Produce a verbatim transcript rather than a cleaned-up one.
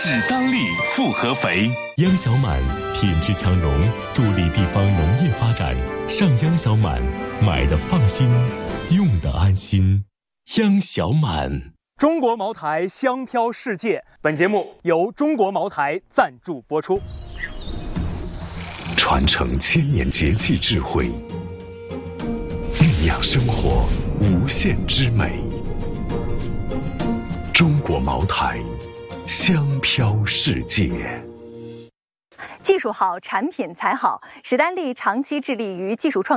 史丹利复合肥， 央小满品质强农，助力地方农业发展。上央小满，买的放心，用的安心。央小满。 中国茅台香飘世界，本节目由中国茅台赞助播出。 传承千年节气智慧，酝酿生活无限之美。中国茅台，香飘世界。 技术好，产品才好。史丹利长期致力于技术创